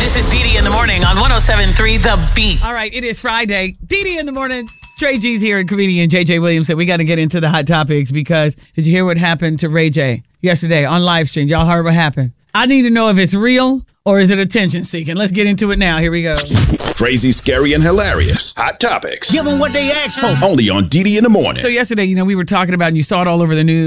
This is Dee Dee in the morning on 107.3 The Beat. All right, it is Friday. Dee Dee in the morning. Trey G's here and comedian JJ Williams said we got to get into the hot topics because did you hear what happened to Ray J yesterday on live stream? Y'all heard what happened? I need to know if it's real or is it attention seeking. Let's get into it now. Here we go. Crazy, scary, and hilarious. Hot topics. Give them what they asked for. Only on Dee Dee in the morning. So yesterday, we were talking about, and you saw it all over the news,